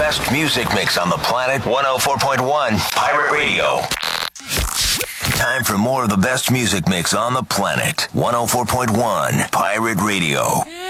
best music mix on the planet. 104.1 Pirate Radio. Time for more of the best music mix on the planet. 104.1 Pirate Radio.